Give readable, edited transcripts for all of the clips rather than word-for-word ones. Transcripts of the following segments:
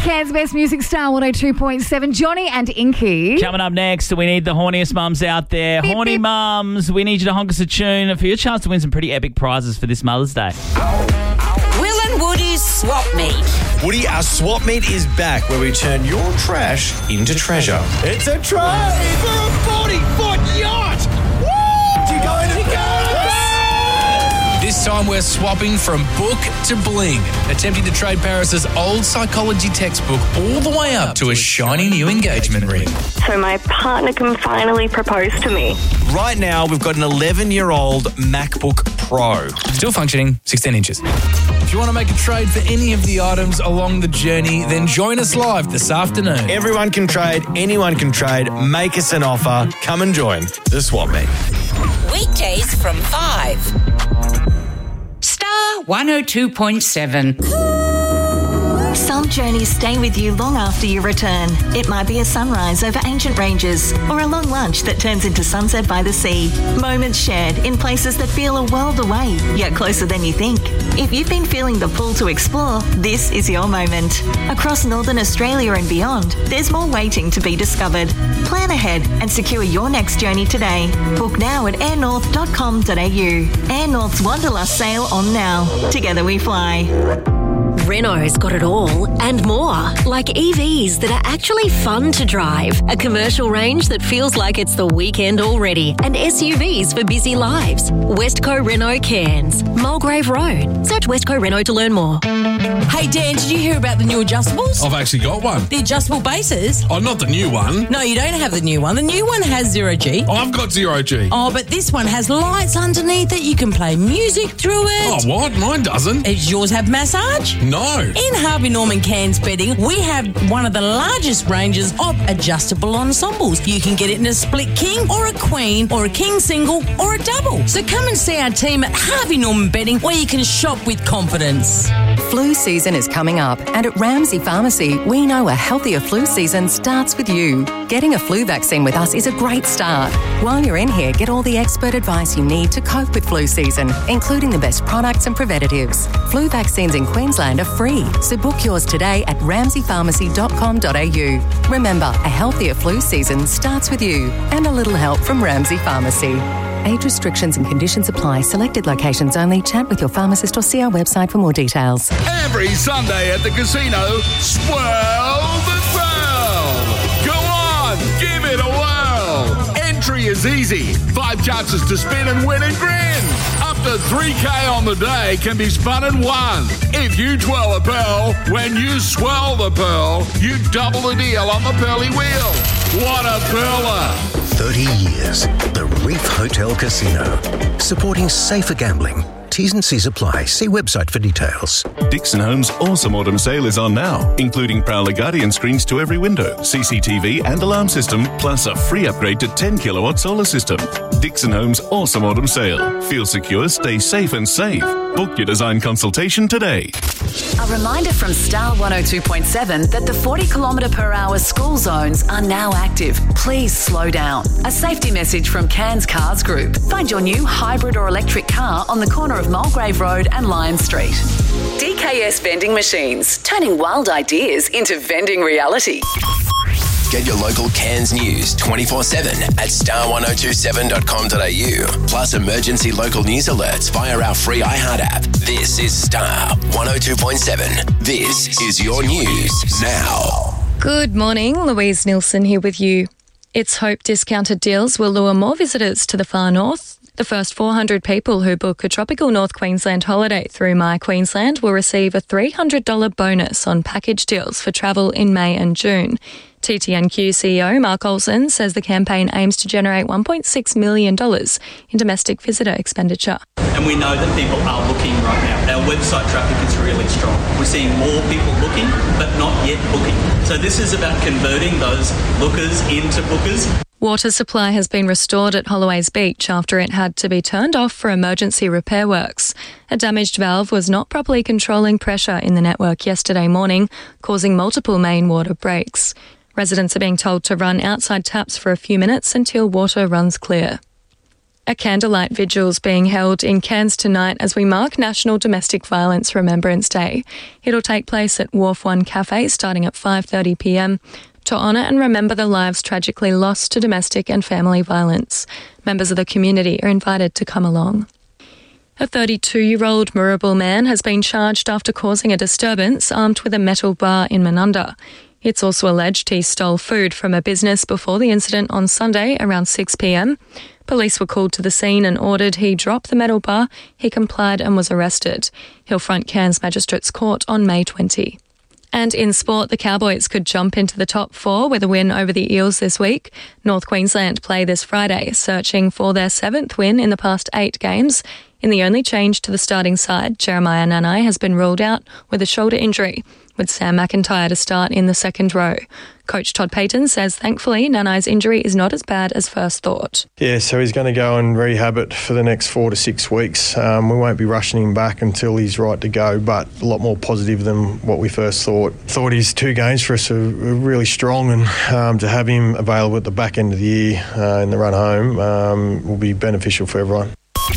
Cairns Best Music Star 102.7, Johnny and Inky. Coming up next, we need the horniest mums out there. Beep, Horny beep. mums, we need you to honk us a tune for your chance to win some pretty epic prizes for this Mother's Day. Will and Woody's Swap Meet. Woody, our swap meet is back where we turn your trash into treasure. It's a try for a 40-foot yacht! Woo! You going to go? This time we're swapping from book to bling, attempting to trade Paris's old psychology textbook all the way up to a shiny new engagement ring. So my partner can finally propose to me. Right now, we've got an 11-year-old MacBook Pro. Still functioning, 16 inches. If you want to make a trade for any of the items along the journey, then join us live this afternoon. Everyone can trade, anyone can trade. Make us an offer. Come and join the swap meet. Weekdays from 5. Star 102.7. Some journeys stay with you long after you return. It might be a sunrise over ancient ranges or a long lunch that turns into sunset by the sea. Moments shared in places that feel a world away, yet closer than you think. If you've been feeling the pull to explore, this is your moment. Across Northern Australia and beyond, there's more waiting to be discovered. Plan ahead and secure your next journey today. Book now at airnorth.com.au. Air North's Wanderlust sale on now. Together we fly. Renault's got it all and more, like EVs that are actually fun to drive, a commercial range that feels like it's the weekend already, and SUVs for busy lives. Westco Renault Cairns, Mulgrave Road. Search Westco Renault to learn more. Hey Dan, did you hear about the new adjustables? I've actually got one. The adjustable bases? Oh, not the new one. No, you don't have the new one. The new one has 0G. Oh, I've got 0G. Oh, but this one has lights underneath it. You can play music through it. Oh, what? Mine doesn't. Does yours have massage? No. In Harvey Norman Cairns Bedding, we have one of the largest ranges of adjustable ensembles. You can get it in a split king or a queen or a king single or a double. So come and see our team at Harvey Norman Bedding where you can shop with confidence. Flu season is coming up, and at Ramsay Pharmacy, we know a healthier flu season starts with you. Getting a flu vaccine with us is a great start. While you're in here, get all the expert advice you need to cope with flu season, including the best products and preventatives. Flu vaccines in Queensland are free, so book yours today at ramsaypharmacy.com.au. Remember, a healthier flu season starts with you, and a little help from Ramsay Pharmacy. Age restrictions and conditions apply. Selected locations only. Chat with your pharmacist or see our website for more details. Every Sunday at the casino, swirl the swirl. Go on, give it a whirl. Entry is easy. 5 chances to spin and win a grin. Up to 3K on the day can be spun and won. If you twirl a pearl, when you swirl the pearl, you double the deal on the pearly wheel. What a pearler. 30 years. The Reef Hotel Casino. Supporting safer gambling. T's and C's apply. See website for details. Dixon Homes' awesome autumn sale is on now, including Prowler Guardian screens to every window, CCTV and alarm system, plus a free upgrade to 10 kilowatt solar system. Dixon Homes' awesome autumn sale. Feel secure, stay safe and save. Book your design consultation today. A reminder from Star 102.7 that the 40km/h school zones are now active. Please slow down. A safety message from Cairns Cars Group. Find your new hybrid or electric car on the corner of Mulgrave Road and Lion Street. DKS Vending Machines, turning wild ideas into vending reality. Get your local Cairns news 24/7 at star1027.com.au. Plus emergency local news alerts via our free iHeart app. This is Star 102.7. This is your news now. Good morning, Louise Nielsen here with you. It's Hope discounted deals will lure more visitors to the far north. The first 400 people who book a tropical North Queensland holiday through My Queensland will receive a $300 bonus on package deals for travel in May and June. TTNQ CEO Mark Olsen says the campaign aims to generate $1.6 million in domestic visitor expenditure. And we know that people are looking right now. Our website traffic is really strong. We're seeing more people looking, but not yet booking. So this is about converting those lookers into bookers. Water supply has been restored at Holloways Beach after it had to be turned off for emergency repair works. A damaged valve was not properly controlling pressure in the network yesterday morning, causing multiple main water breaks. Residents are being told to run outside taps for a few minutes until water runs clear. A candlelight vigil is being held in Cairns tonight as we mark National Domestic Violence Remembrance Day. It'll take place at Wharf One Cafe starting at 5:30pm to honour and remember the lives tragically lost to domestic and family violence. Members of the community are invited to come along. A 32-year-old Moorabool man has been charged after causing a disturbance armed with a metal bar in Menunda. It's also alleged he stole food from a business before the incident on Sunday around 6pm. Police were called to the scene and ordered he drop the metal bar. He complied and was arrested. He'll front Cairns Magistrates Court on May 20. And in sport, the Cowboys could jump into the top 4 with a win over the Eels this week. North Queensland play this Friday, searching for their 7th win in the past 8 games. In the only change to the starting side, Jeremiah Nanai has been ruled out with a shoulder injury, with Sam McIntyre to start in the second row. Coach Todd Payton says thankfully Nanai's injury is not as bad as first thought. Yeah, so he's going to go and rehab it for the next 4 to 6 weeks. We won't be rushing him back until he's right to go, but a lot more positive than what we first thought. Thought his 2 games for us are really strong, and to have him available at the back end of the year in the run home will be beneficial for everyone.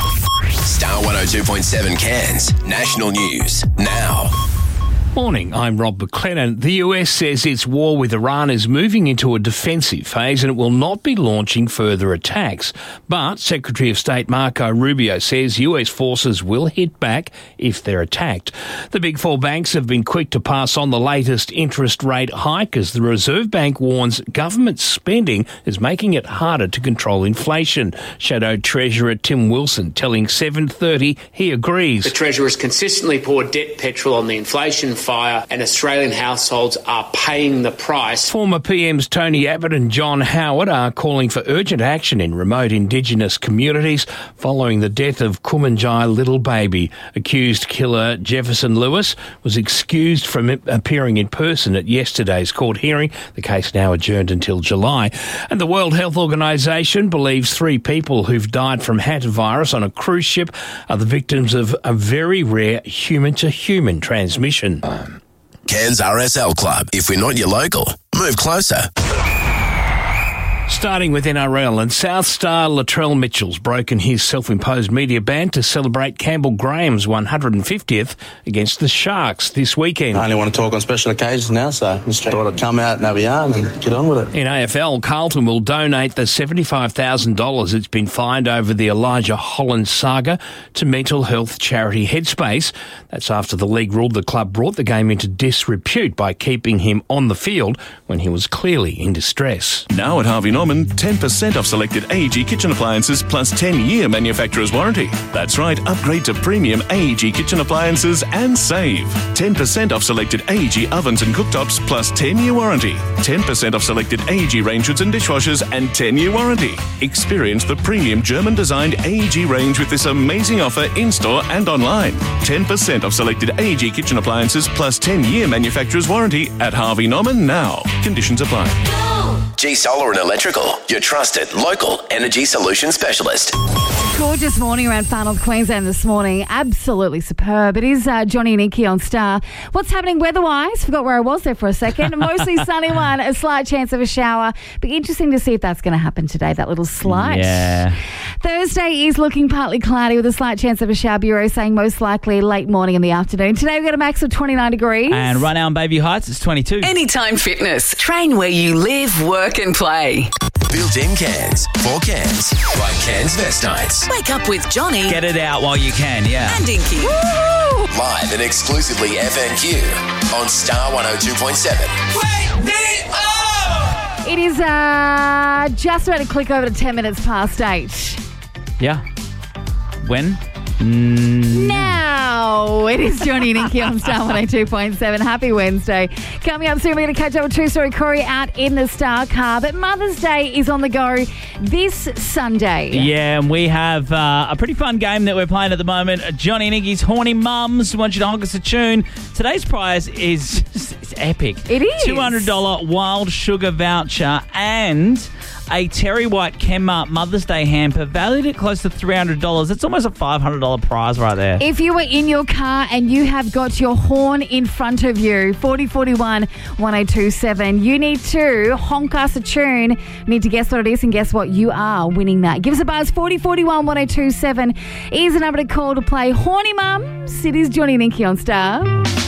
Star 102.7 Cairns. National News now. Morning, I'm Rob McLennan. The US says its war with Iran is moving into a defensive phase and it will not be launching further attacks. But Secretary of State Marco Rubio says US forces will hit back if they're attacked. The Big Four banks have been quick to pass on the latest interest rate hike as the Reserve Bank warns government spending is making it harder to control inflation. Shadow Treasurer Tim Wilson telling 7:30 he agrees. The Treasurer's consistently poured debt petrol on the inflation fire and Australian households are paying the price. Former PMs Tony Abbott and John Howard are calling for urgent action in remote Indigenous communities following the death of Kumanjai little baby. Accused killer Jefferson Lewis was excused from appearing in person at yesterday's court hearing. The case now adjourned until July. And the World Health Organisation believes 3 people who've died from hantavirus on a cruise ship are the victims of a very rare human-to-human transmission. Cairns RSL Club. If we're not your local, move closer. Starting with NRL, and South star Latrell Mitchell's broken his self-imposed media ban to celebrate Campbell Graham's 150th against the Sharks this weekend. I only want to talk on special occasions now, so just thought I'd come out and have a yarn and get on with it. In AFL, Carlton will donate the $75,000 it's been fined over the Elijah Holland saga to mental health charity Headspace. That's after the league ruled the club brought the game into disrepute by keeping him on the field when he was clearly in distress. Now at Harvey Norman, 10% off selected AEG kitchen appliances plus 10-year manufacturer's warranty. That's right, upgrade to premium AEG kitchen appliances and save. 10% off selected AEG ovens and cooktops plus 10-year warranty. 10% off selected AEG range hoods and dishwashers and 10-year warranty. Experience the premium German-designed AEG range with this amazing offer in-store and online. 10% off selected AEG kitchen appliances plus 10-year manufacturer's warranty at Harvey Norman now. Conditions apply. G Solar and Electrical, your trusted local energy solution specialist. Gorgeous morning around Far North Queensland this morning. Absolutely superb. It is Johnny and Inky on Star. What's happening weather-wise? Forgot where I was there for a second. Mostly sunny one, a slight chance of a shower. Be interesting to see if that's going to happen today, that little slight. Yeah. Thursday is looking partly cloudy with a slight chance of a shower. Bureau saying most likely late morning in the afternoon. Today we've got a max of 29 degrees. And right now in Bayview Heights, it's 22. Anytime Fitness. Train where you live, work and play. Built-in Cairns. For Cairns. By Cairns Vest Nights. Wake up with Johnny. Get it out while you can, yeah. And Inky. Woo! Live and exclusively FNQ on Star 102.7. Wake me up! It is just about to click over to 10 minutes past 8. Yeah. When? Now, it is Johnny and Inky on Star 102.7. Happy Wednesday. Coming up soon, we're going to catch up with True Story Corey out in the Star car. But Mother's Day is on the go this Sunday. Yeah, and we have a pretty fun game that we're playing at the moment. Johnny and Inky's Horny Mums. We want you to honk us a tune. Today's prize is it's epic. It is. $200 Wild Sugar voucher and a Terry White Kenmart Mother's Day hamper valued at close to $300. That's almost a $500 prize right there. If you were in your car and you have got your horn in front of you, 4041 1027, you need to honk us a tune. You need to guess what it is and guess what? You are winning that. Give us a buzz, 4041 1027 is the number to call to play Horny Mums. It is Johnny and Nikki on Star.